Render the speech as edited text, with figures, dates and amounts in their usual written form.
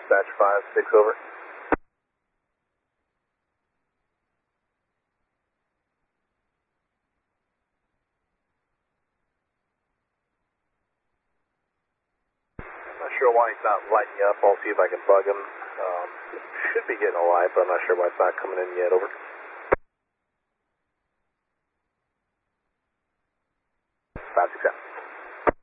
Dispatch 5-6, over. Not sure why he's not lighting up. I'll see if I can bug him. Should be getting a light, but I'm not sure why it's not coming in yet, over.